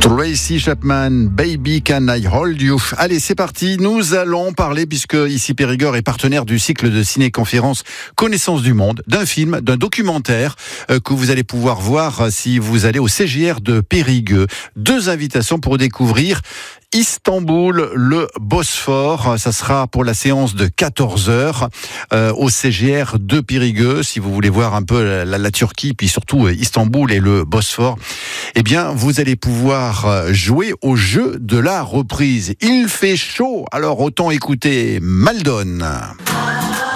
Tracy Chapman, Baby Can I Hold You. Allez, c'est parti. Nous allons parler, puisque ici Périgord est partenaire du cycle de ciné-conférence Connaissance du Monde, d'un film, d'un documentaire que vous allez pouvoir voir si vous allez au CGR de Périgueux. 2 invitations pour découvrir Istanbul, le Bosphore. Ça sera pour la séance de 14h au CGR de Périgueux. Si vous voulez voir un peu la Turquie, puis surtout Istanbul et le Bosphore, eh bien, vous allez pouvoir jouer au jeu de la reprise. Il fait chaud, alors autant écouter Maldon.